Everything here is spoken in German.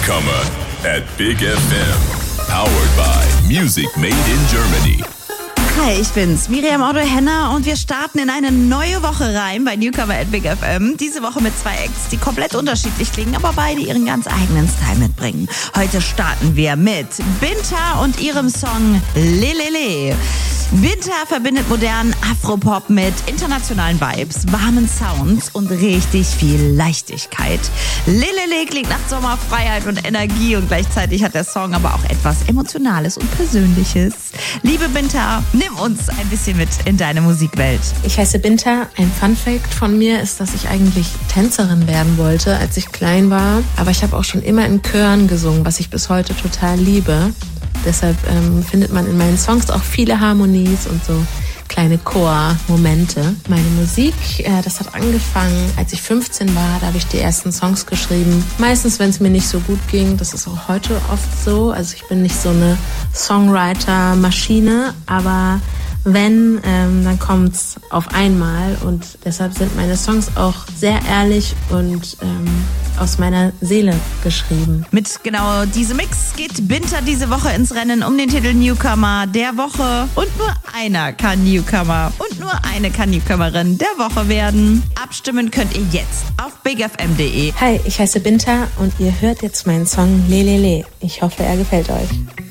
Newcomer at Big FM. Powered by Music Made in Germany. Hi, ich bin's, Miriam Otto-Henner und wir starten in eine neue Woche rein bei Newcomer at Big FM. Diese Woche mit 2 Acts, die komplett unterschiedlich klingen, aber beide ihren ganz eigenen Style mitbringen. Heute starten wir mit Binta und ihrem Song Lelele. Binta verbindet modernen Afropop mit internationalen Vibes, warmen Sounds und richtig viel Leichtigkeit. Lelele klingt nach Sommerfreiheit und Energie und gleichzeitig hat der Song aber auch etwas Emotionales und Persönliches. Liebe Binta, nimm uns ein bisschen mit in deine Musikwelt. Ich heiße Binta. Ein Funfact von mir ist, dass ich eigentlich Tänzerin werden wollte, als ich klein war. Aber ich habe auch schon immer in Chören gesungen, was ich bis heute total liebe. Deshalb findet man in meinen Songs auch viele Harmonies und so kleine Chor-Momente. Meine Musik, das hat angefangen, als ich 15 war. Da habe ich die ersten Songs geschrieben. Meistens, wenn es mir nicht so gut ging. Das ist auch heute oft so. Also ich bin nicht so eine Songwriter-Maschine, aber wenn, dann kommt's auf einmal. Und deshalb sind meine Songs auch sehr ehrlich und aus meiner Seele geschrieben. Mit genau diesem Mix geht Binta diese Woche ins Rennen um den Titel Newcomer der Woche. Und nur einer kann Newcomer und nur eine kann Newcomerin der Woche werden. Abstimmen könnt ihr jetzt auf bigfm.de. Hi, ich heiße Binta und ihr hört jetzt meinen Song Lelele. Ich hoffe, er gefällt euch.